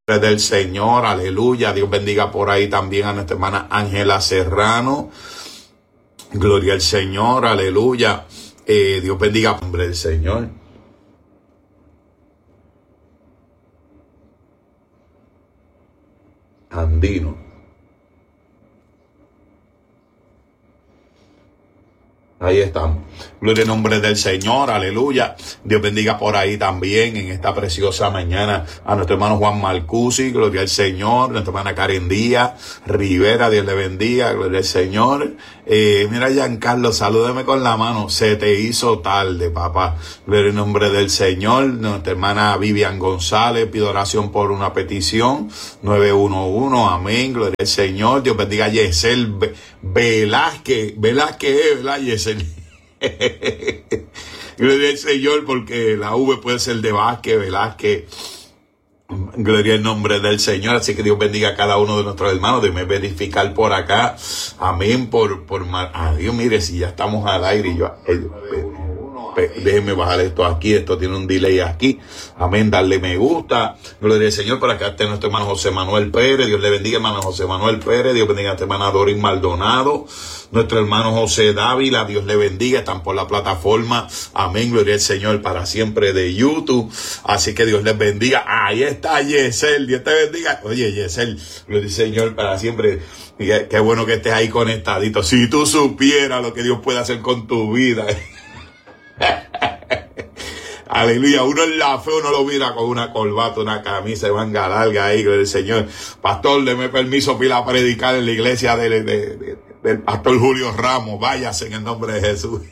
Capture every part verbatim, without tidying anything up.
del Señor, aleluya. Dios bendiga por ahí también a nuestra hermana Ángela Serrano. Gloria al Señor, aleluya. Eh, Dios bendiga el nombre del Señor. Andino. Ahí estamos. Gloria al nombre del Señor, aleluya. Dios bendiga por ahí también en esta preciosa mañana a nuestro hermano Juan Marcusi, gloria al Señor. Nuestra hermana Karen Díaz Rivera, Dios le bendiga, gloria al Señor. Eh, mira, Giancarlo, salúdeme con la mano. Se te hizo tarde, papá. Gloria al nombre del Señor. Nuestra hermana Vivian González, pido oración por una petición. nueve uno uno, amén, gloria al Señor. Dios bendiga a Yesel Velázquez, Velázquez, ¿verdad, Yesel? Gloria al Señor, porque la V puede ser de Vázquez, Velázquez. Gloria al nombre del Señor. Así que Dios bendiga a cada uno de nuestros hermanos. Déjeme verificar por acá. Amén. Por, por, ah, Dios, mire, si ya estamos al aire y yo, eh, eh, déjeme bajar esto aquí. Esto tiene un delay aquí. Amén. Darle me gusta. Gloria al Señor. Por acá está nuestro hermano José Manuel Pérez. Dios le bendiga, hermano José Manuel Pérez. Dios bendiga a nuestra hermana Doris Maldonado. Nuestro hermano José Dávila, Dios le bendiga, están por la plataforma, amén, gloria al Señor, para siempre de YouTube, así que Dios les bendiga. Ahí está Yesel, Dios te bendiga. Oye, Yesel, gloria al Señor, para siempre. Qué, qué bueno que estés ahí conectadito. Si tú supieras lo que Dios puede hacer con tu vida. Aleluya, uno en la fe, uno lo mira con una corbata, una camisa de manga larga ahí, gloria al Señor. Pastor, deme permiso para ir a predicar en la iglesia de, de, de del pastor Julio Ramos, váyase en el nombre de Jesús.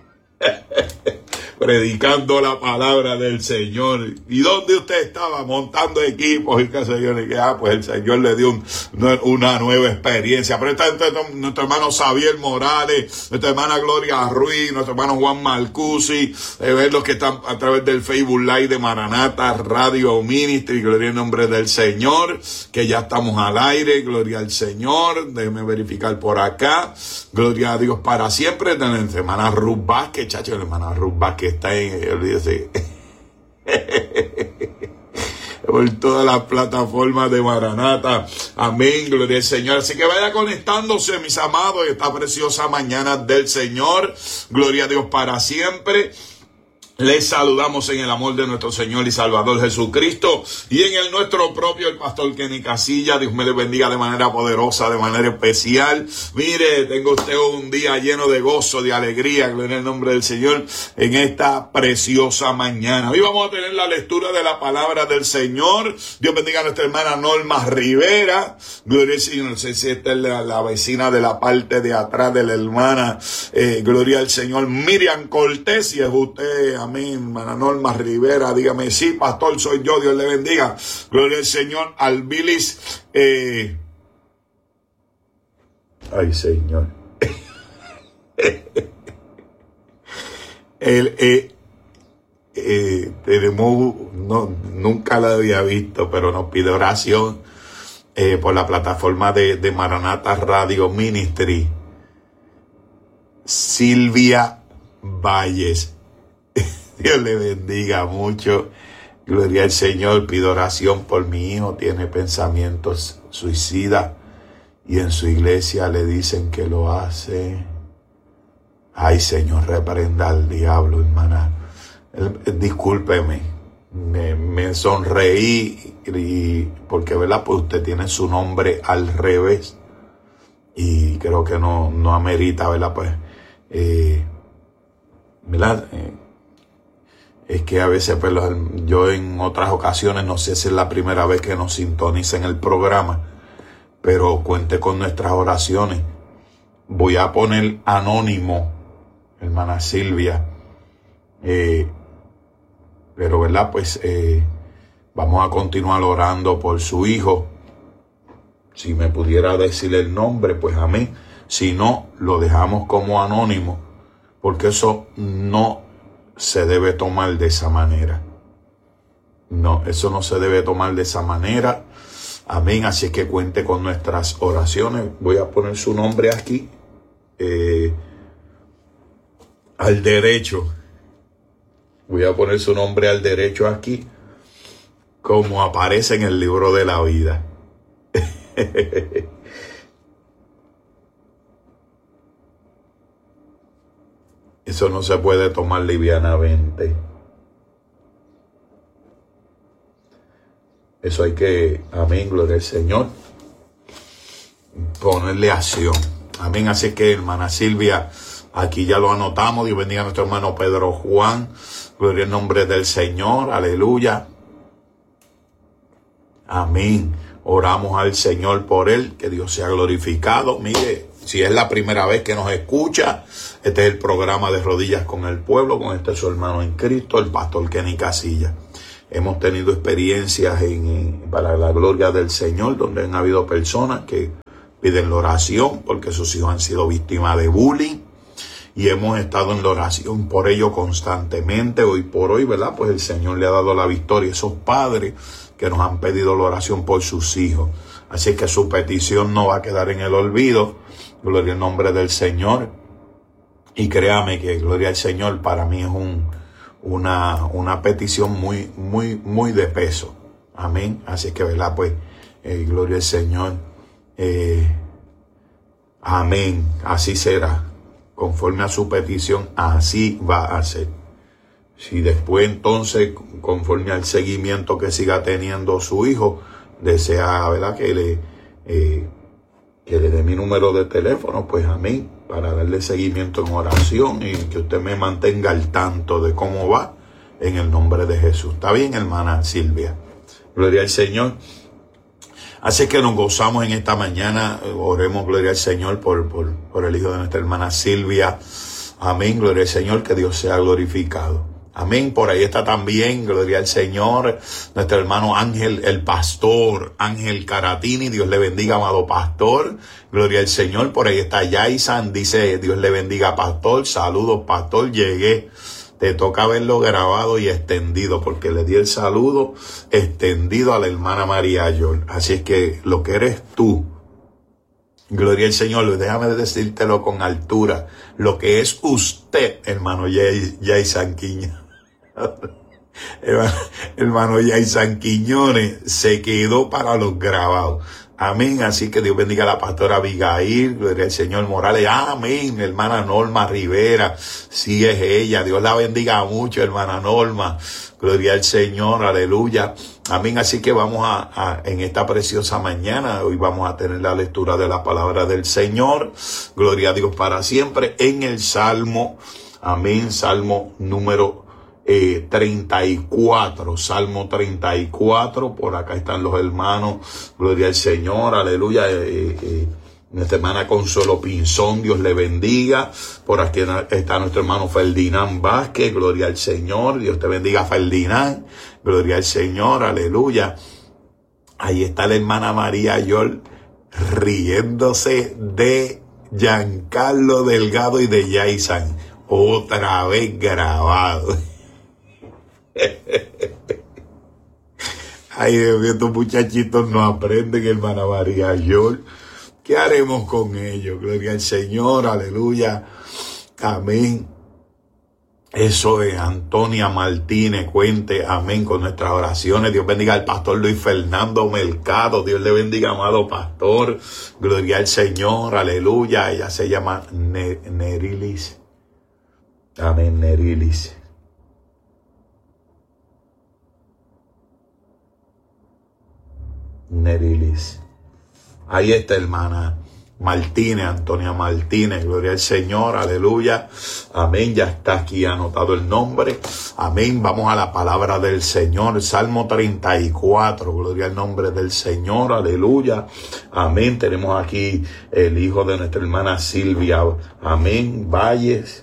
Predicando la palabra del Señor. ¿Y dónde usted estaba? Montando equipos y qué sé yo. Y que, ah, pues el Señor le dio un, una nueva experiencia. Pero está nuestro hermano Xavier Morales, nuestra hermana Gloria Ruiz, nuestro hermano Juan Marcusi, eh, ver los que están a través del Facebook Live de Maranata Radio Ministry. Gloria al nombre del Señor, que ya estamos al aire. Gloria al Señor. Déjeme verificar por acá. Gloria a Dios para siempre. De la hermana Ruth Vázquez, chacho, la hermana Ruth Vázquez está en, olvídese, por todas las plataformas de Maranata, amén, gloria al Señor. Así que vaya conectándose, mis amados, esta preciosa mañana del Señor, gloria a Dios para siempre. Les saludamos en el amor de nuestro Señor y Salvador Jesucristo y en el nuestro propio, el pastor Kenny Casilla. Dios me le bendiga de manera poderosa, de manera especial. Mire, tengo usted un día lleno de gozo, de alegría, gloria al nombre del Señor, en esta preciosa mañana. Hoy vamos a tener la lectura de la palabra del Señor. Dios bendiga a nuestra hermana Norma Rivera. Gloria al Señor. No sé si esta es la, la vecina de la parte de atrás de la hermana. Eh, gloria al Señor. Miriam Cortés, si es usted, amén, hermana Norma Rivera, dígame, sí, pastor, soy yo, Dios le bendiga. Gloria al Señor. Albilis, eh... ay, Señor. El, eh, eh, tenemos, no, nunca la había visto, pero nos pide oración eh, por la plataforma de, de Maranata Radio Ministry. Silvia Valles. Dios le bendiga mucho. Gloria al Señor. Pido oración por mi hijo. Tiene pensamientos suicidas. Y en su iglesia le dicen que lo hace. Ay, Señor, reprenda al diablo, hermana. Discúlpeme. Me, me sonreí. Y, porque, ¿verdad? Pues usted tiene su nombre al revés. Y creo que no, no amerita, ¿verdad? Pues, eh, ¿verdad? Eh, Es que a veces, pues, yo en otras ocasiones, no sé si es la primera vez que nos sintonicen el programa, pero cuente con nuestras oraciones. Voy a poner anónimo, hermana Silvia, eh, pero, ¿verdad? Pues eh, vamos a continuar orando por su hijo. Si me pudiera decir el nombre, pues amén. Si no, lo dejamos como anónimo, porque eso no se debe tomar de esa manera. No, eso no se debe tomar de esa manera. Amén. Así es que cuente con nuestras oraciones. Voy a poner su nombre aquí. Eh, al derecho. Voy a poner su nombre al derecho aquí. como aparece en el libro de la vida. Eso no se puede tomar livianamente. Eso hay que, amén, gloria al Señor, ponerle acción. Amén. Así que, hermana Silvia, aquí ya lo anotamos. Dios bendiga a nuestro hermano Pedro Juan. Gloria al nombre del Señor. Aleluya. Amén. Oramos al Señor por él. Que Dios sea glorificado. Mire, si es la primera vez que nos escucha, este es el programa de Rodillas con el Pueblo, con este su hermano en Cristo, el pastor Kenny Casilla. Hemos tenido experiencias en, en, para la gloria del Señor, donde han habido personas que piden la oración porque sus hijos han sido víctimas de bullying, y hemos estado en la oración por ello constantemente. Hoy por hoy, ¿verdad? Pues el Señor le ha dado la victoria a esos padres que nos han pedido la oración por sus hijos. Así que su petición no va a quedar en el olvido. Gloria al nombre del Señor. Y créame que gloria al Señor para mí es un Una, una petición muy, muy, muy de peso. Amén. Así que, ¿verdad? Pues, eh, gloria al Señor. Eh, amén. Así será. Conforme a su petición, así va a ser. Si después, entonces, conforme al seguimiento que siga teniendo su hijo, desea, ¿verdad? Que le, eh, que le dé mi número de teléfono, pues amén, para darle seguimiento en oración y que usted me mantenga al tanto de cómo va, en el nombre de Jesús. ¿Está bien, hermana Silvia? Gloria al Señor. Así que nos gozamos en esta mañana. Oremos, gloria al Señor, por, por, por el hijo de nuestra hermana Silvia. Amén, gloria al Señor, que Dios sea glorificado. Amén. Por ahí está también, gloria al Señor, nuestro hermano Ángel, el pastor, Ángel Caratini. Dios le bendiga, amado pastor. Gloria al Señor. Por ahí está Yaisan. Dice, Dios le bendiga, pastor. Saludos, pastor. Llegué. Te toca verlo grabado y extendido, porque le di el saludo extendido a la hermana María York. Así es que lo que eres tú, gloria al Señor, déjame decírtelo con altura, lo que es usted, hermano Yaisan Quiñones. Hermano Yaisan Quiñones se quedó para los grabados. Amén. Así que Dios bendiga a la pastora Abigail, gloria al Señor Morales. Amén. Hermana Norma Rivera, sí es ella. Dios la bendiga mucho, hermana Norma. Gloria al Señor, aleluya. Amén. Así que vamos a, a, en esta preciosa mañana, hoy vamos a tener la lectura de la palabra del Señor. Gloria a Dios para siempre. En el Salmo, amén, Salmo número Eh, treinta y cuatro, Salmo treinta y cuatro, por acá están los hermanos, gloria al Señor, aleluya, eh, eh, nuestra hermana Consuelo Pinzón, Dios le bendiga, por aquí está nuestro hermano Ferdinand Vázquez, gloria al Señor, Dios te bendiga Ferdinand, gloria al Señor, aleluya, ahí está la hermana María York, riéndose de Giancarlo Delgado y de Yaisan, otra vez grabado. Ay, Dios mío, estos muchachitos no aprenden, hermana María York. ¿Qué haremos con ellos? Gloria al Señor, aleluya, amén. Eso es Antonia Martínez, cuente, amén, con nuestras oraciones. Dios bendiga al pastor Luis Fernando Mercado. Dios le bendiga, amado pastor. Gloria al Señor, aleluya. Ella se llama Nerilis. Amén, Nerilis. Nerilis. Ahí está, hermana Martínez, Antonia Martínez, gloria al Señor, aleluya, amén, ya está aquí anotado el nombre, amén. Vamos a la palabra del Señor, Salmo treinta y cuatro, gloria al nombre del Señor, aleluya, amén. Tenemos aquí el hijo de nuestra hermana Silvia, amén, Valles.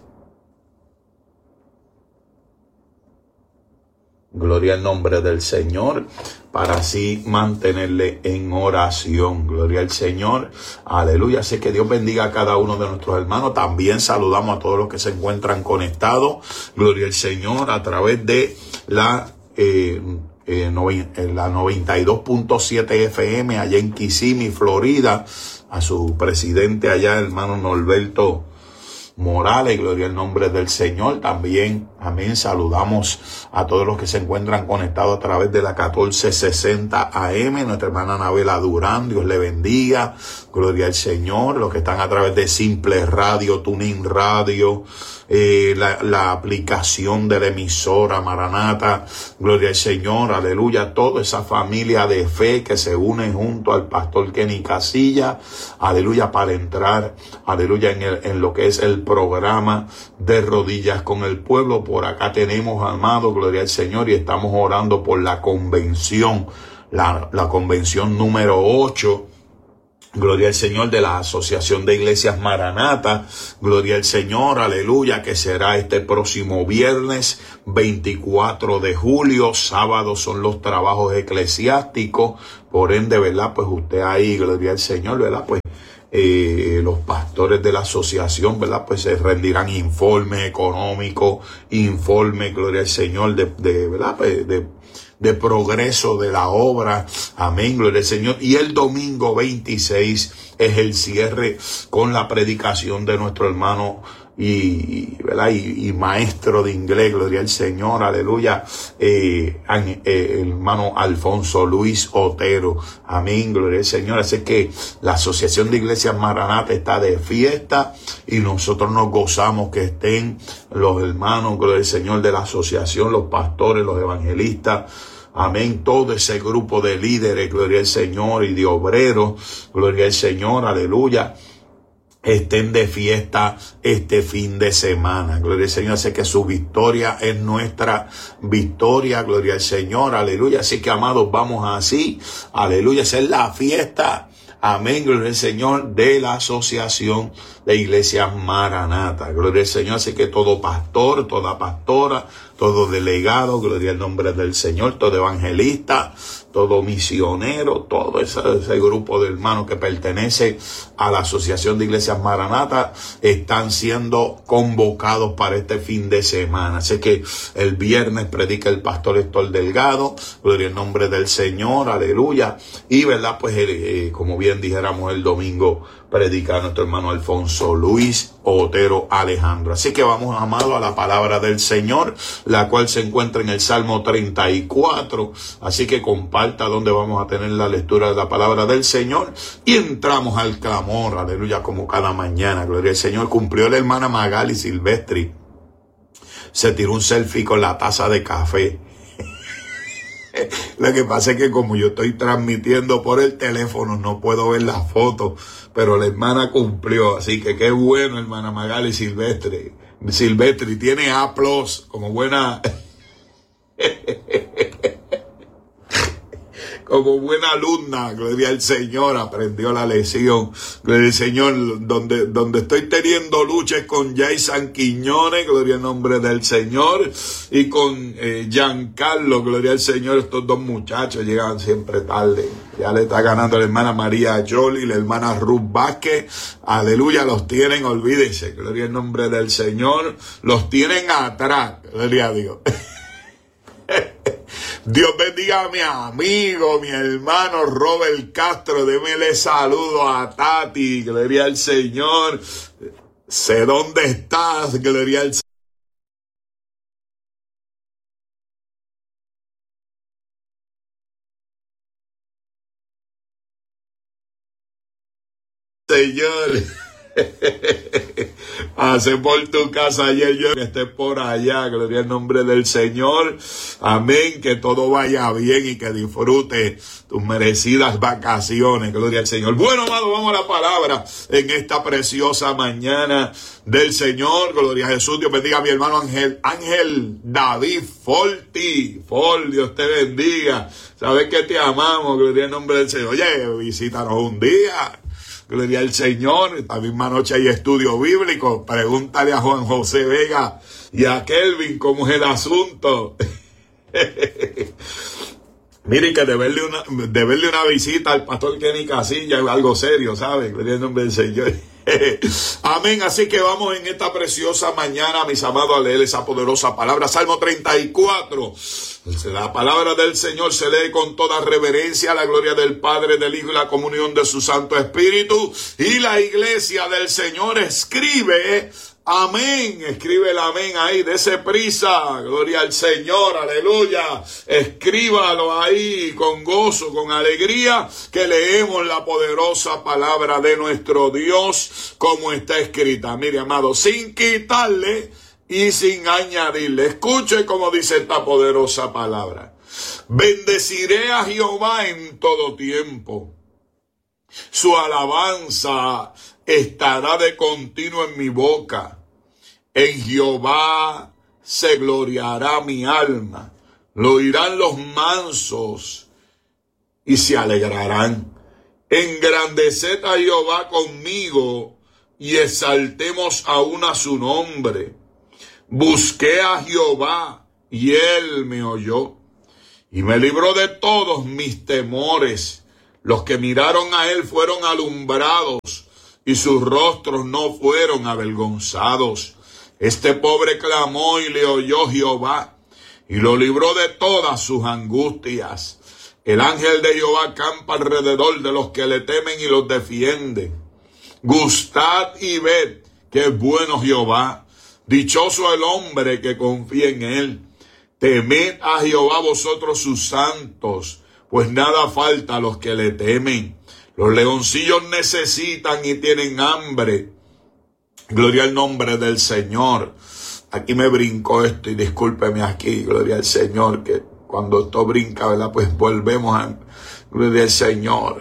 Gloria al nombre del Señor, para así mantenerle en oración. Gloria al Señor, aleluya. Así que Dios bendiga a cada uno de nuestros hermanos. También saludamos a todos los que se encuentran conectados. Gloria al Señor, a través de la, eh, eh, noven, la noventa y dos punto siete F M allá en Kissimmee, Florida. A su presidente allá, hermano Norberto Morales, gloria al nombre del Señor. También Amén. Saludamos a todos los que se encuentran conectados a través de la catorce sesenta A M. Nuestra hermana Anabela Durán, Dios le bendiga. Gloria al Señor. Los que están a través de Simple Radio, Tuning Radio, eh, la, la aplicación de la emisora Maranata. Gloria al Señor. Aleluya. Toda esa familia de fe que se une junto al pastor Kenny Casilla. Aleluya. Para entrar, aleluya, en, el, en lo que es el programa de Rodillas con el Pueblo. Por acá tenemos, amado, gloria al Señor, y estamos orando por la convención, la, la convención número ocho. Gloria al Señor, de la Asociación de Iglesias Maranata. Gloria al Señor, aleluya, que será este próximo viernes veinticuatro de julio. Sábado son los trabajos eclesiásticos. Por ende, ¿verdad? Pues usted ahí, gloria al Señor, ¿verdad? Pues Eh, los pastores de la asociación, ¿verdad? Pues se rendirán informes económicos, informes, gloria al Señor, de, de ¿verdad? Pues de, de progreso de la obra. Amén, gloria al Señor. Y el domingo veintiséis es el cierre con la predicación de nuestro hermano y, ¿verdad? Y, y maestro de inglés, gloria al Señor, aleluya, eh, eh, el hermano Alfonso Luis Otero. Amén, gloria al Señor. Así que la Asociación de Iglesias Maranata está de fiesta y nosotros nos gozamos que estén los hermanos, gloria al Señor, de la asociación, los pastores, los evangelistas. Amén, todo ese grupo de líderes, gloria al Señor, y de obreros, gloria al Señor, aleluya, estén de fiesta este fin de semana. Gloria al Señor. Sé que su victoria es nuestra victoria. Gloria al Señor. Aleluya. Así que, amados, vamos así. Aleluya. Esa es la fiesta. Amén. Gloria al Señor, de la Asociación de Iglesias Maranata. Gloria al Señor. Así que todo pastor, toda pastora, todo delegado, gloria al nombre del Señor, todo evangelista, todo misionero, todo ese, ese grupo de hermanos que pertenece a la Asociación de Iglesias Maranata están siendo convocados para este fin de semana. Así que el viernes predica el pastor Héctor Delgado, gloria al nombre del Señor, aleluya. Y verdad, pues eh, como bien dijéramos, el domingo predica nuestro hermano Alfonso Luis Otero Alejandro. Así que vamos, amado, a la palabra del Señor, la cual se encuentra en el Salmo treinta y cuatro. Así que comparta donde vamos a tener la lectura de la palabra del Señor y entramos al clamor, aleluya, como cada mañana. Gloria al Señor. Cumplió la hermana Magali Silvestri. Se tiró un selfie con la taza de café. Lo que pasa es que como yo estoy transmitiendo por el teléfono, no puedo ver la foto, pero la hermana cumplió, así que qué bueno, hermana Magali Silvestre. Silvestri tiene A plus, como buena, como buena alumna, gloria al Señor, aprendió la lección. Gloria al Señor, donde, donde estoy teniendo luchas con Jason Quiñones, gloria al nombre del Señor, y con eh, Giancarlo, gloria al Señor. Estos dos muchachos llegan siempre tarde. Ya le está ganando la hermana María Jolie, la hermana Ruth Vázquez. Aleluya, los tienen, olvídese, gloria al nombre del Señor. Los tienen atrás, gloria a Dios. Dios bendiga a mi amigo, mi hermano Robert Castro. Démele saludo a Tati. Gloria al Señor. Sé dónde estás. Gloria al Señor. Hace por tu casa ayer yo que esté por allá, gloria al nombre del Señor, amén, que todo vaya bien y que disfrute tus merecidas vacaciones, gloria al Señor. Bueno, amado, vamos a la palabra en esta preciosa mañana del Señor, gloria a Jesús. Dios bendiga a mi hermano Ángel, Ángel David Forti, Fort, Dios te bendiga, sabes que te amamos, gloria al nombre del Señor. Oye, visítanos un día. Gloria al Señor. Esta misma noche hay estudio bíblico. Pregúntale a Juan José Vega y a Kelvin cómo es el asunto. Miren que deberle una, deberle una visita al pastor Kenny Casilla es algo serio, ¿saben? Gloria al nombre del Señor. Amén. Así que vamos en esta preciosa mañana, mis amados, a leer esa poderosa palabra. Salmo treinta y cuatro. La palabra del Señor se lee con toda reverencia, la gloria del Padre, del Hijo y la comunión de su Santo Espíritu. Y la iglesia del Señor escribe: Amén. Escribe el amén ahí. Dese prisa. Gloria al Señor. Aleluya. Escríbalo ahí con gozo, con alegría, que leemos la poderosa palabra de nuestro Dios como está escrita. Mire, amado, sin quitarle y sin añadirle. Escuche como dice esta poderosa palabra. Bendeciré a Jehová en todo tiempo. Su alabanza estará de continuo en mi boca. En Jehová se gloriará mi alma. Lo oirán los mansos y se alegrarán. Engrandeced a Jehová conmigo y exaltemos aún a su nombre. Busqué a Jehová y él me oyó y me libró de todos mis temores. Los que miraron a él fueron alumbrados y sus rostros no fueron avergonzados. Este pobre clamó y le oyó Jehová y lo libró de todas sus angustias. El ángel de Jehová acampa alrededor de los que le temen y los defiende. Gustad y ved que es bueno Jehová. Dichoso el hombre que confía en él. Temed a Jehová vosotros sus santos, pues nada falta a los que le temen. Los leoncillos necesitan y tienen hambre. Gloria al nombre del Señor. Aquí me brincó esto y discúlpeme aquí, gloria al Señor, que cuando esto brinca, ¿verdad? Pues volvemos a gloria al Señor.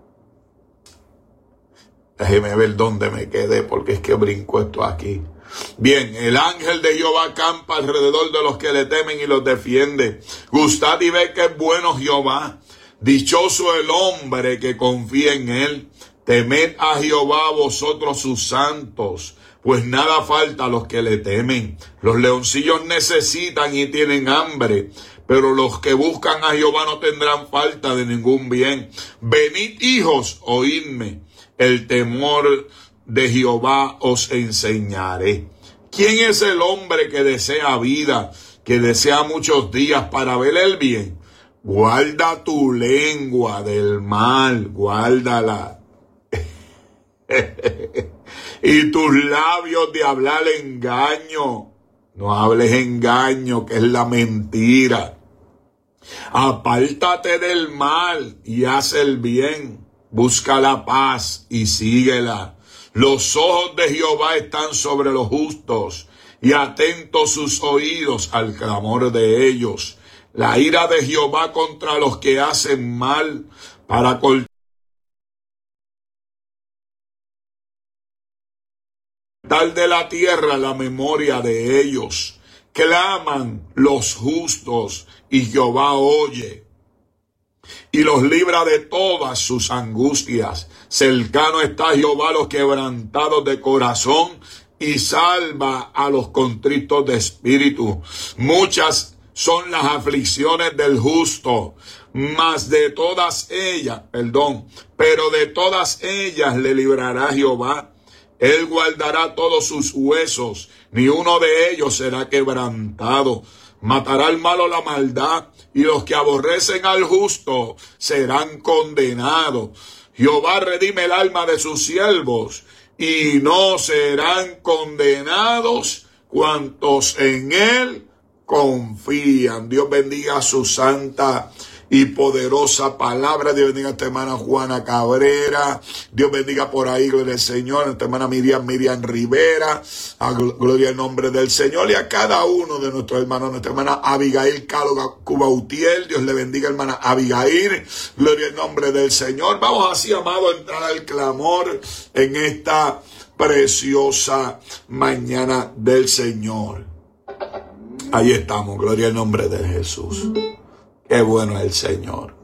Déjeme ver dónde me quedé, porque es que brinco esto aquí. Bien, el ángel de Jehová acampa alrededor de los que le temen y los defiende. Gustad y ved que es bueno Jehová. Dichoso el hombre que confía en él. Temed a Jehová vosotros sus santos, pues nada falta a los que le temen. Los leoncillos necesitan y tienen hambre, pero los que buscan a Jehová no tendrán falta de ningún bien. Venid, hijos, oídme. El temor de Jehová os enseñaré. ¿Quién es el hombre que desea vida, que desea muchos días para ver el bien? Guarda tu lengua del mal, guárdala. Y tus labios de hablar engaño. No hables engaño, que es la mentira. Apártate del mal y haz el bien. Busca la paz y síguela. Los ojos de Jehová están sobre los justos y atentos sus oídos al clamor de ellos. La ira de Jehová contra los que hacen mal, para cortar de la tierra la memoria de ellos. Claman los justos y Jehová oye y los libra de todas sus angustias. Cercano está Jehová a los quebrantados de corazón y salva a los contritos de espíritu. Muchas son las aflicciones del justo, mas de todas ellas, perdón, pero de todas ellas le librará Jehová. Él guardará todos sus huesos, ni uno de ellos será quebrantado. Matará al malo la maldad, y los que aborrecen al justo serán condenados. Jehová redime el alma de sus siervos, y no serán condenados cuantos en él confían. Dios bendiga su santa y poderosa palabra. Dios bendiga a esta hermana Juana Cabrera. Dios bendiga por ahí, gloria al Señor, a esta hermana Miriam, Miriam Rivera. A gloria al nombre del Señor y a cada uno de nuestros hermanos. Nuestra hermana Abigail Cáloga Cubautiel. Dios le bendiga, hermana Abigail. Gloria al nombre del Señor. Vamos así, amado, a entrar al clamor en esta preciosa mañana del Señor. Ahí estamos, gloria al nombre de Jesús. Qué bueno es el Señor.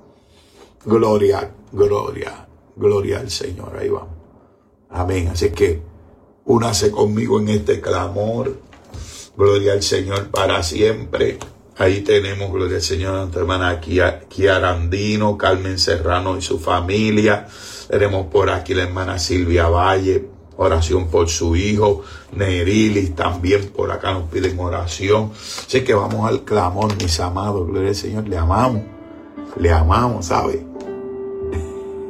Gloria, gloria, gloria al Señor. Ahí vamos. Amén. Así que únase conmigo en este clamor. Gloria al Señor para siempre. Ahí tenemos, gloria al Señor, a nuestra hermana Kiara Andino, Carmen Serrano y su familia. Tenemos por aquí la hermana Silvia Valle. Oración por su hijo, Nerilis, también por acá nos piden oración. Así que vamos al clamor, mis amados, gloria al Señor, le amamos, le amamos, ¿sabe?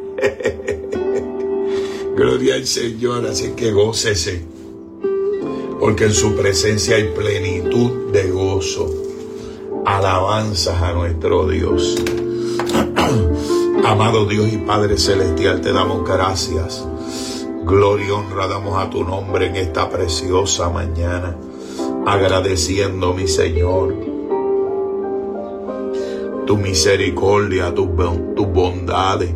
Gloria al Señor, así que gócese, porque en su presencia hay plenitud de gozo. Alabanzas a nuestro Dios. Amado Dios y Padre Celestial, te damos gracias. Gloria y honra damos a tu nombre en esta preciosa mañana, agradeciendo, mi Señor, tu misericordia, tus tu bondades.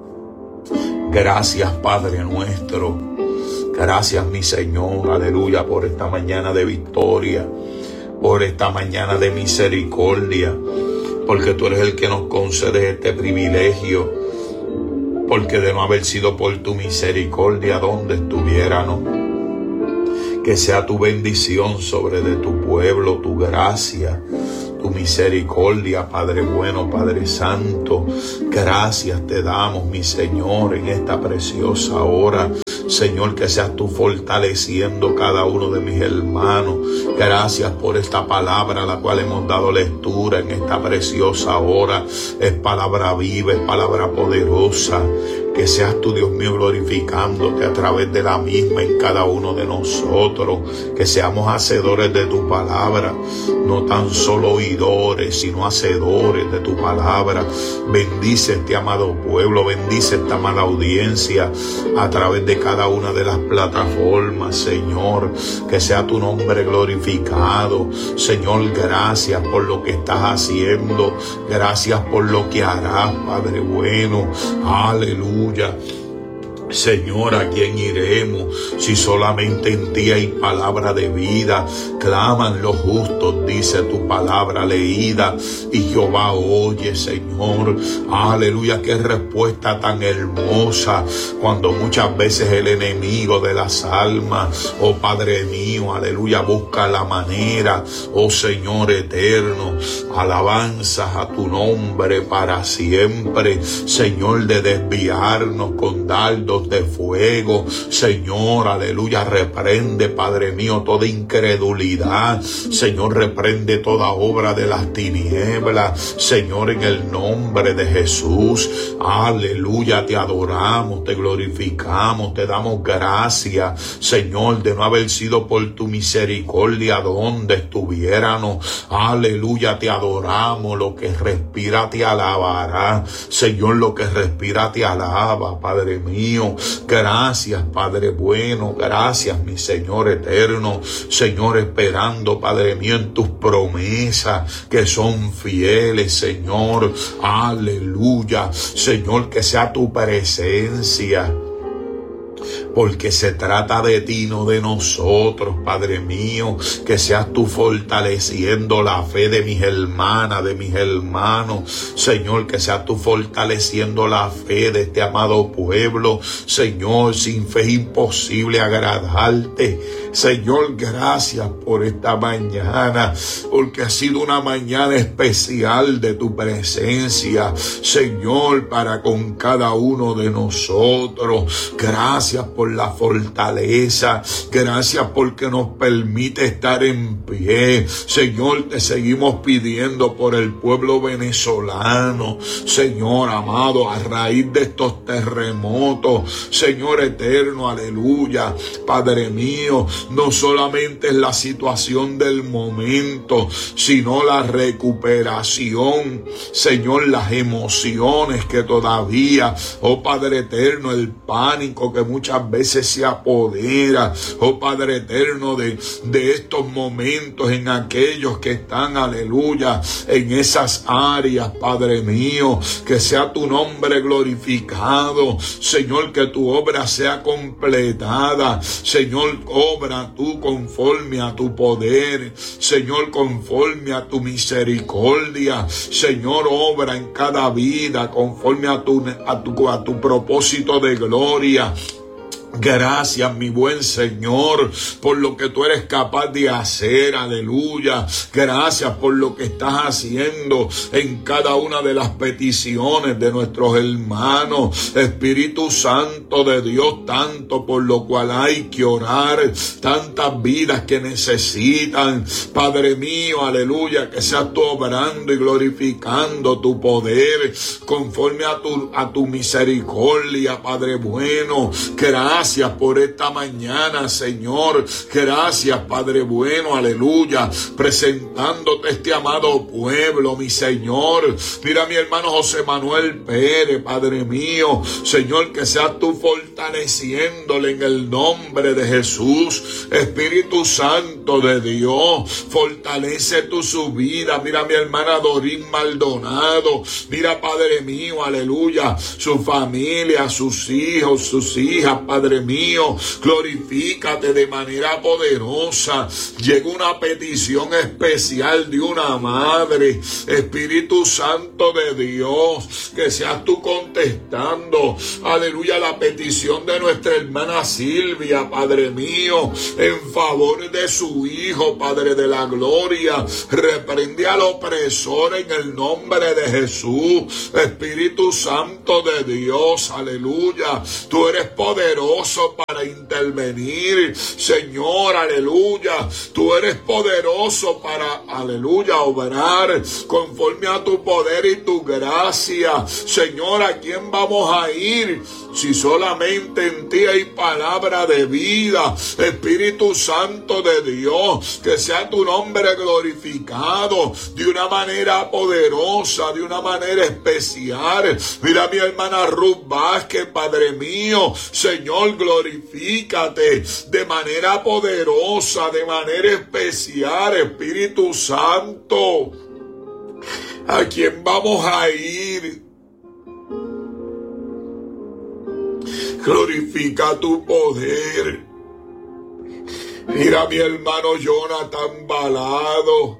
Gracias, Padre nuestro. Gracias, mi Señor, aleluya, por esta mañana de victoria, por esta mañana de misericordia, porque tú eres el que nos concede este privilegio, porque de no haber sido por tu misericordia, ¿dónde estuviéramos? Que sea tu bendición sobre de tu pueblo, tu gracia, tu misericordia, Padre bueno, Padre santo. Gracias te damos, mi Señor, en esta preciosa hora. Señor, que seas tú fortaleciendo cada uno de mis hermanos. Gracias por esta palabra a la cual hemos dado lectura en esta preciosa hora. Es palabra viva, es palabra poderosa. Que seas tú, Dios mío, glorificándote a través de la misma en cada uno de nosotros. Que seamos hacedores de tu palabra, no tan solo oidores, sino hacedores de tu palabra. Bendice este amado pueblo, bendice esta amada audiencia a través de cada una de las plataformas, Señor. Que sea tu nombre glorificado. Señor, gracias por lo que estás haciendo. Gracias por lo que harás, Padre bueno. Aleluya. Señor, ¿a quién iremos si solamente en ti hay palabra de vida? Claman los justos, dice tu palabra leída, y Jehová oye, Señor. Aleluya, qué respuesta tan hermosa, cuando muchas veces el enemigo de las almas, oh Padre mío, aleluya, busca la manera, oh Señor eterno, alabanzas a tu nombre para siempre, Señor, de desviarnos con dardos de fuego. Señor, aleluya, reprende, Padre mío, toda incredulidad. Señor, reprende toda obra de las tinieblas. Señor, en el nombre de Jesús, aleluya, te adoramos, te glorificamos, te damos gracias, Señor, de no haber sido por tu misericordia donde estuviéramos. Aleluya, te adoramos. Lo que respira te alabará. Señor, lo que respira te alaba, Padre mío. Gracias, Padre bueno. Gracias, mi Señor eterno. Señor, esperando, Padre mío, en tus promesas que son fieles, Señor. Aleluya. Señor, que sea tu presencia, porque se trata de ti, no de nosotros, Padre mío. Que seas tú fortaleciendo la fe de mis hermanas, de mis hermanos. Señor, que seas tú fortaleciendo la fe de este amado pueblo. Señor, sin fe es imposible agradarte. Señor, gracias por esta mañana, porque ha sido una mañana especial de tu presencia, Señor, para con cada uno de nosotros. Gracias por la fortaleza, gracias porque nos permite estar en pie. Señor, te seguimos pidiendo por el pueblo venezolano, Señor amado, a raíz de estos terremotos, Señor eterno, aleluya, Padre mío. No solamente es la situación del momento, sino la recuperación, Señor, las emociones que todavía, oh Padre eterno, el pánico que muchas veces se apodera, oh Padre eterno, de, de estos momentos en aquellos que están, aleluya, en esas áreas, Padre mío. Que sea tu nombre glorificado, Señor, que tu obra sea completada, Señor, obra tú conforme a tu poder, Señor, conforme a tu misericordia, Señor, obra en cada vida conforme a tu, a tu, a tu propósito de gloria. Gracias, mi buen Señor, por lo que tú eres capaz de hacer, aleluya. Gracias por lo que estás haciendo en cada una de las peticiones de nuestros hermanos. Espíritu Santo de Dios, tanto por lo cual hay que orar, tantas vidas que necesitan, Padre mío, aleluya, que seas tú obrando y glorificando tu poder conforme a tu, a tu misericordia, Padre bueno. Gracias. Gracias por esta mañana, Señor. Gracias, Padre bueno, aleluya. Presentándote este amado pueblo, mi Señor. Mira a mi hermano José Manuel Pérez, Padre mío. Señor, que seas tú fortaleciéndole en el nombre de Jesús. Espíritu Santo de Dios, fortalece tu su vida. Mira a mi hermana Dorín Maldonado. Mira, Padre mío, aleluya, su familia, sus hijos, sus hijas, Padre mío. Glorifícate de manera poderosa. Llega una petición especial de una madre. Espíritu Santo de Dios, que seas tú contestando, aleluya, la petición de nuestra hermana Silvia, Padre mío, en favor de su hijo, Padre de la gloria. Reprende al opresor en el nombre de Jesús. Espíritu Santo de Dios, aleluya, tú eres poderoso para intervenir, Señor, aleluya. Tú eres poderoso para, aleluya, obrar conforme a tu poder y tu gracia. Señor, ¿a quién vamos a ir si solamente en ti hay palabra de vida? Espíritu Santo de Dios, que sea tu nombre glorificado de una manera poderosa, de una manera especial. Mira a mi hermana Ruth Vázquez, Padre mío. Señor, glorifícate de manera poderosa, de manera especial. Espíritu Santo, ¿a quién vamos a ir? Glorifica tu poder. Mira a mi hermano Jonathan Balado.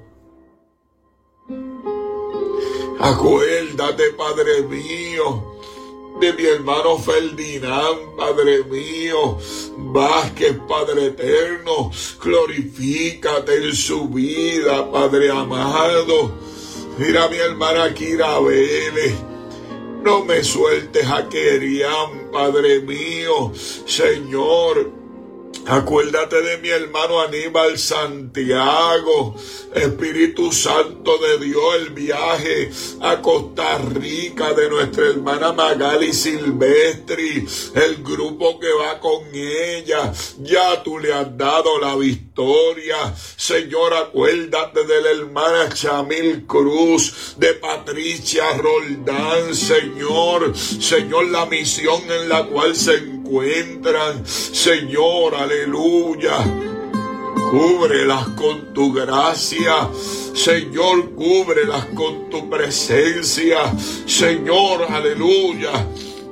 Acuérdate, Padre mío, de mi hermano Ferdinand, Padre mío, Vázquez, Padre eterno. Glorifícate en su vida, Padre amado. Mira a mi hermana Kira Vélez. No me sueltes a Keriam, Padre mío. Señor, acuérdate de mi hermano Aníbal Santiago. Espíritu Santo de Dios, el viaje a Costa Rica de nuestra hermana Magali Silvestri, el grupo que va con ella, ya tú le has dado la victoria. Señor, acuérdate de la hermana Chamil Cruz, de Patricia Roldán, Señor. Señor, la misión en la cual se encuentran, Señor, aleluya. Cúbrelas con tu gracia, Señor, cúbrelas con tu presencia, Señor, aleluya.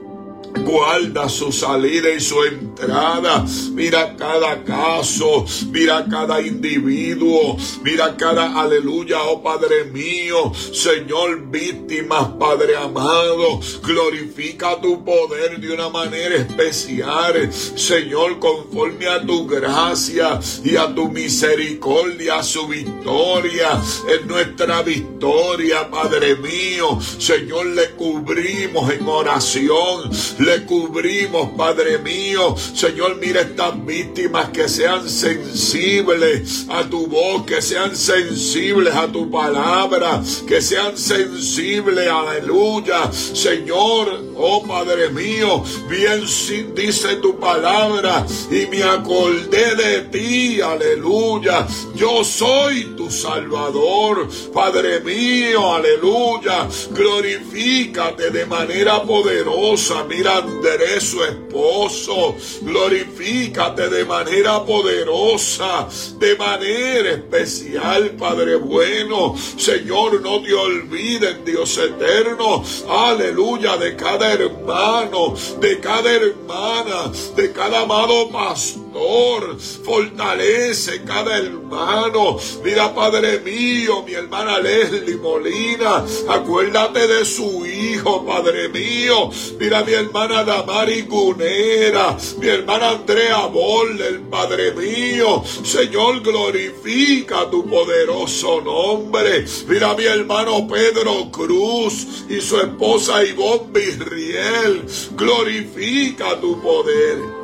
Guarda su salida y su entrada. Mira cada caso, mira cada individuo, mira cada, aleluya, oh Padre mío, Señor, víctimas, Padre amado. Glorifica tu poder de una manera especial, Señor, conforme a tu gracia y a tu misericordia. Su victoria es nuestra victoria, Padre mío. Señor, le cubrimos en oración, le cubrimos, Padre mío. Señor, mira estas víctimas, que sean sensibles a tu voz, que sean sensibles a tu palabra, que sean sensibles, aleluya. Señor, oh Padre mío, bien dice tu palabra, y me acordé de ti, aleluya. Yo soy tu Salvador, Padre mío, aleluya. Glorifícate de manera poderosa. Mira Andrés, su esposo, glorifícate de manera poderosa, de manera especial, Padre bueno. Señor, no te olvides, Dios eterno, aleluya, de cada hermano, de cada hermana, de cada amado pastor. Fortalece cada hermano. Mira, Padre mío, mi hermana Leslie Molina, acuérdate de su hijo, Padre mío. Mira, mi hermana Damari Cunera, mi hermana Andrea Boller, Padre mío. Señor, glorifica tu poderoso nombre. Mira, mi hermano Pedro Cruz y su esposa Ivonne Virriel, glorifica tu poder.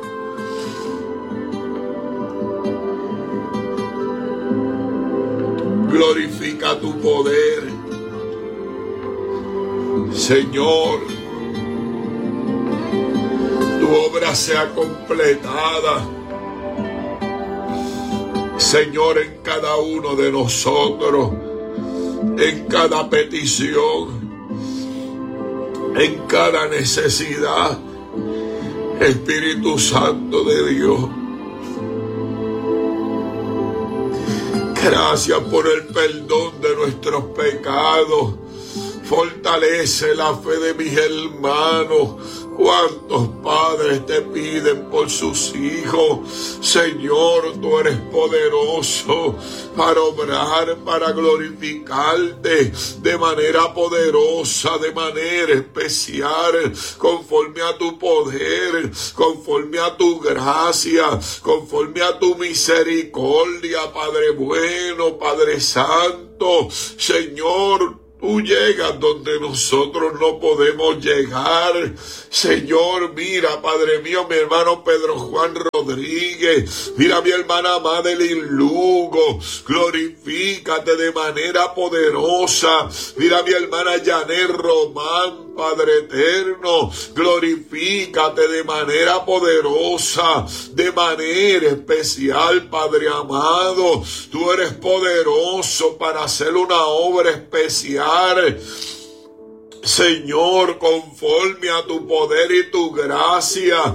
Glorifica tu poder, Señor. Tu obra sea completada, Señor, en cada uno de nosotros, en cada petición, en cada necesidad. Espíritu Santo de Dios, gracias por el perdón de nuestros pecados. Fortalece la fe de mis hermanos. ¿Cuántos padres te piden por sus hijos? Señor, tú eres poderoso para obrar, para glorificarte de manera poderosa, de manera especial, conforme a tu poder, conforme a tu gracia, conforme a tu misericordia, Padre bueno, Padre santo. Señor, tú llegas donde nosotros no podemos llegar. Señor, mira, Padre mío, mi hermano Pedro Juan Rodríguez. Mira mi hermana Madeline Lugo. Glorifícate de manera poderosa. Mira mi hermana Janet Román, Padre eterno. Glorifícate de manera poderosa, de manera especial, Padre amado. Tú eres poderoso para hacer una obra especial, Señor, conforme a tu poder y tu gracia.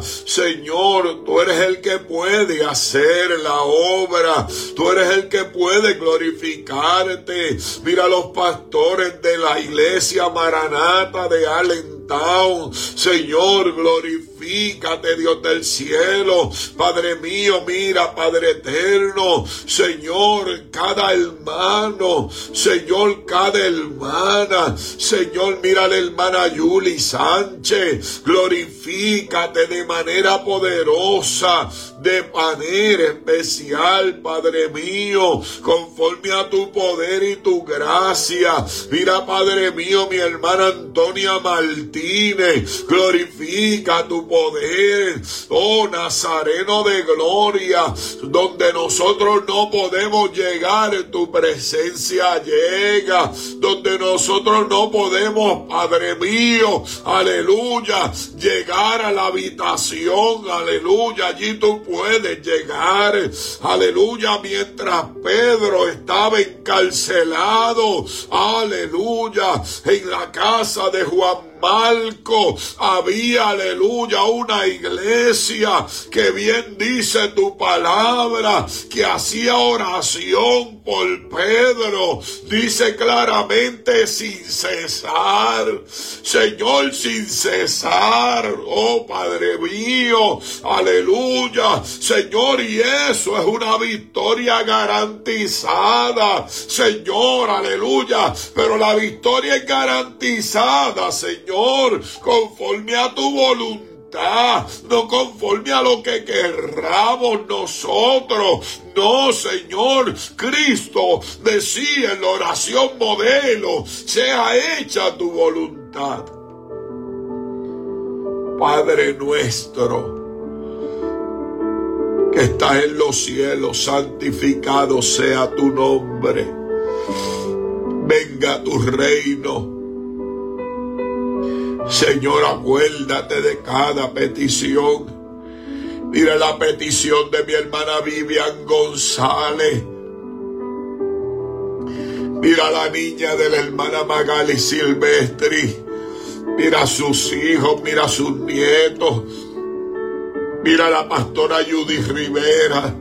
Señor, tú eres el que puede hacer la obra. Tú eres el que puede glorificarte. Mira los pastores de la iglesia Maranata de Allentown. Señor, glorifícate, Dios del cielo. Padre mío, mira, Padre eterno. Señor, cada hermano. Señor, cada hermana. Señor, mira la hermana Yuli Sánchez. Glorifícate de manera poderosa, de manera especial, Padre mío, conforme a tu poder y tu gracia. Mira, Padre mío, mi hermana Antonia Martínez. Glorifica tu poder, oh Nazareno de gloria. Donde nosotros no podemos llegar, tu presencia llega. Donde nosotros no podemos, Padre mío, aleluya, llegar a la habitación, aleluya, allí tú puedes llegar, aleluya. Mientras Pedro estaba encarcelado, aleluya, en la casa de Juan Marco, había, aleluya, una iglesia que bien dice tu palabra, que hacía oración por Pedro. Dice claramente, sin cesar, Señor, sin cesar, oh Padre mío, aleluya, Señor, y eso es una victoria garantizada, Señor, aleluya, pero la victoria es garantizada, Señor, conforme a tu voluntad, no conforme a lo que querramos nosotros. No, Señor, Cristo decía en la oración modelo, sea hecha tu voluntad. Padre nuestro, que estás en los cielos, santificado sea tu nombre. Venga tu reino. Señor, acuérdate de cada petición. Mira la petición de mi hermana Vivian González. Mira la niña de la hermana Magali Silvestri. Mira a sus hijos, mira a sus nietos. Mira a la pastora Judy Rivera.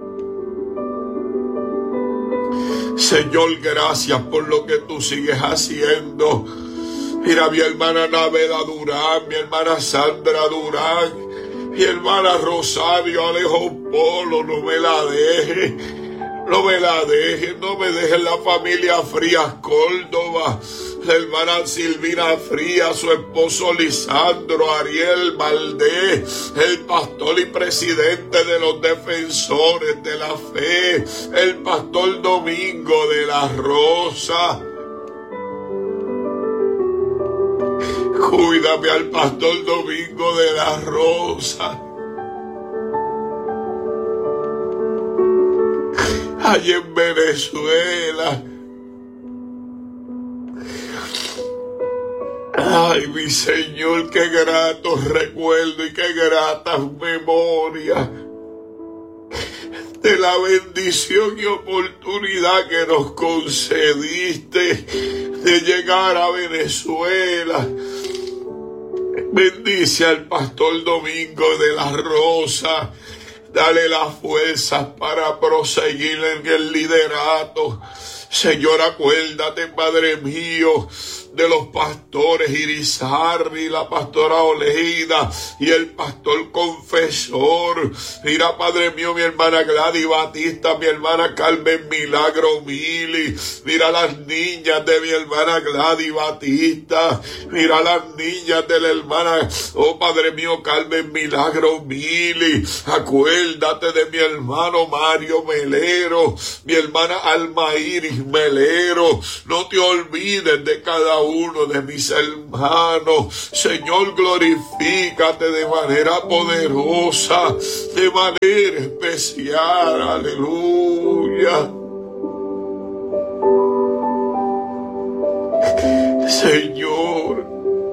Señor, gracias por lo que tú sigues haciendo. Mira a mi hermana Naveda Durán, mi hermana Sandra Durán, mi hermana Rosario Alejo Polo. No me la deje, no me la deje, no me deje la familia Frías Córdoba, la hermana Silvina Frías, su esposo Lisandro Ariel Valdés, el pastor y presidente de los defensores de la fe, el pastor Domingo de la Rosa. Cuídame al pastor Domingo de la Rosa. Allí en Venezuela. Ay, mi Señor, qué gratos recuerdos y qué gratas memorias de la bendición y oportunidad que nos concediste de llegar a Venezuela. Bendice al pastor Domingo de la Rosa. Dale las fuerzas para proseguir en el liderato. Señor, acuérdate, Padre mío, de los pastores Irizarry, la pastora Oleida y el pastor confesor. Mira, Padre mío, mi hermana Gladys Batista, mi hermana Carmen Milagro Mili. Mira las niñas de mi hermana Gladys Batista. Mira las niñas de la hermana, oh Padre mío, Carmen Milagro Mili. Acuérdate de mi hermano Mario Melero, mi hermana Alma Iris Melero. No te olvides de cada uno de mis hermanos. Señor, glorifícate de manera poderosa, de manera especial. Aleluya. Señor,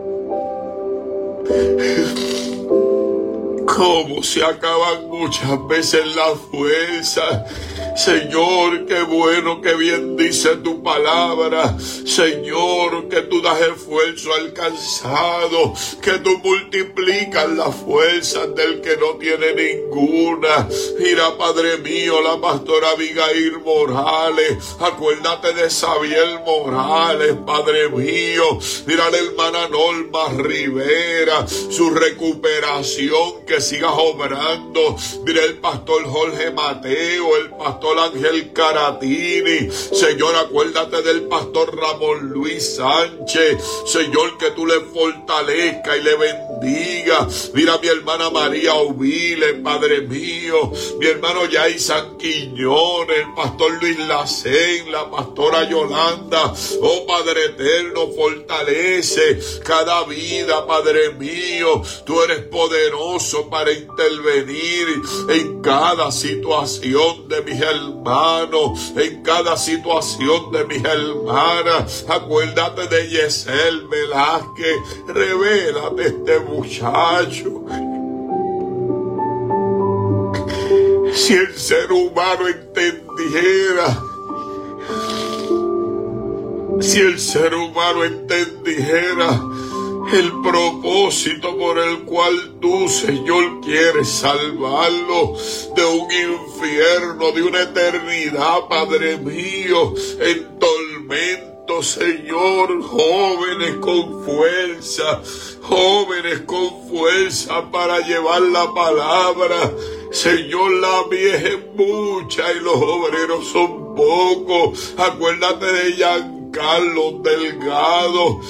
cómo se acaban muchas veces las fuerzas. Señor, qué bueno, qué bien dice tu palabra. Señor, que tú das esfuerzo al cansado, que tú multiplicas las fuerzas del que no tiene ninguna. Mira, Padre mío, la pastora Abigail Morales. Acuérdate de Xavier Morales, Padre mío. Mira la hermana Norma Rivera, su recuperación, que siga obrando. Mira el pastor Jorge Mateo, el pastor Ángel Caratini. Señor, acuérdate del pastor Ramón Luis Sánchez. Señor, que tú le fortalezca y le bendiga. Mira mi hermana María Ovile, Padre mío. Mi hermano Yaisan Quiñones, el pastor Luis Lacén, la pastora Yolanda. Oh Padre eterno, fortalece cada vida, Padre mío. Tú eres poderoso para intervenir en cada situación de mis hermanos, en cada situación de mis hermanas. Acuérdate de Yesel Velázquez. Revélate este muchacho. Si el ser humano entendiera, si el ser humano entendiera el propósito por el cual tú, Señor, quieres salvarlo de un infierno, de una eternidad, Padre mío, en tormento, Señor, jóvenes con fuerza, jóvenes con fuerza para llevar la palabra. Señor, la vieja es mucha y los obreros son pocos. Acuérdate de Giancarlo Delgado.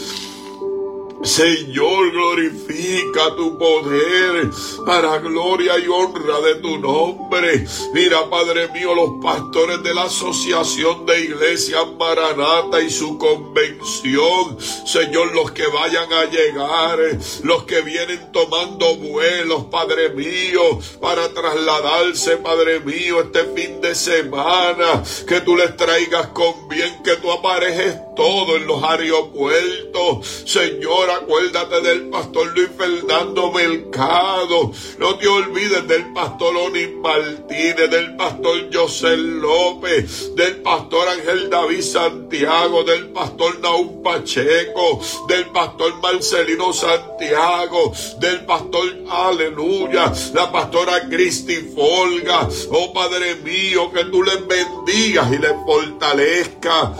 Señor, glorifica tu poder para gloria y honra de tu nombre. Mira, Padre mío, los pastores de la Asociación de Iglesias Maranata y su convención. Señor, los que vayan a llegar, los que vienen tomando vuelos, Padre mío, para trasladarse, Padre mío, este fin de semana. Que tú les traigas con bien, que tú aparejes todo en los aeropuertos. Señor, acuérdate del pastor Luis Fernando Mercado. No te olvides del pastor Onis Martínez, del pastor José López, del pastor Ángel David Santiago, del pastor Naúm Pacheco, del pastor Marcelino Santiago, del pastor, aleluya, la pastora Cristi Folga. Oh Padre mío, que tú les bendigas y les fortalezcas.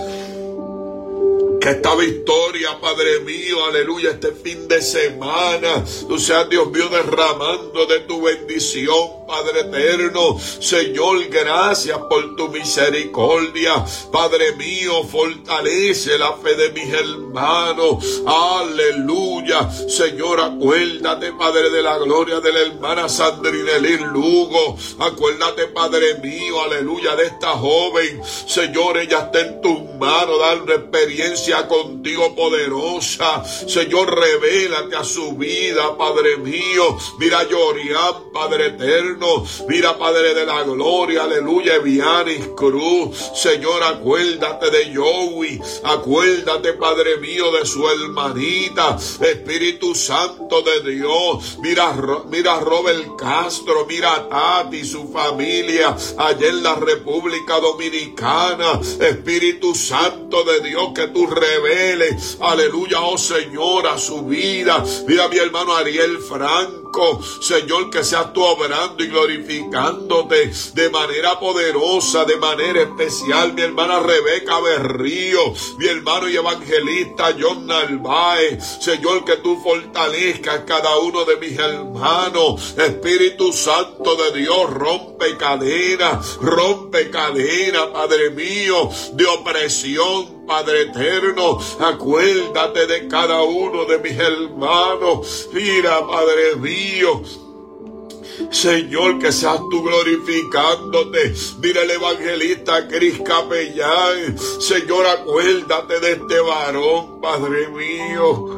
Que esta victoria, Padre mío, aleluya, este fin de semana, tú seas, Dios mío, derramando de tu bendición, Padre eterno. Señor, gracias por tu misericordia. Padre mío, fortalece la fe de mis hermanos. Aleluya. Señor, acuérdate, Padre de la gloria, de la hermana Sandrinelín Lugo. Acuérdate, Padre mío, aleluya, de esta joven. Señor, ella está en tus manos, dar una experiencia presencia contigo poderosa. Señor, revélate a su vida, Padre mío. Mira Yorian, Padre eterno. Mira, Padre de la gloria, aleluya, Evianis Cruz. Señor, acuérdate de Joey. Acuérdate, Padre mío, de su hermanita. Espíritu Santo de Dios. Mira, mira a Robert Castro. Mira a Tati y su familia allá en la República Dominicana. Espíritu Santo de Dios, que tú reveles, aleluya, oh Señor, a su vida. Mira a mi hermano Ariel Franco, Señor, que seas tú obrando y glorificándote de manera poderosa, de manera especial. Mi hermana Rebeca Berrío, mi hermano y evangelista John Narváez, Señor, que tú fortalezcas cada uno de mis hermanos. Espíritu Santo de Dios, rompe cadenas, rompe cadenas, Padre mío, de opresión, Padre eterno. Acuérdate de cada uno de mis hermanos. Mira, Padre mío, Señor, que seas tú glorificándote. Mira el evangelista Cris Capellán. Señor, acuérdate de este varón, Padre mío.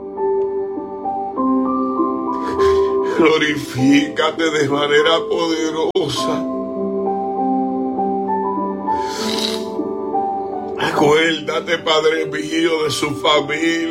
Glorifícate de manera poderosa. Acuérdate, Padre mío, de su familia.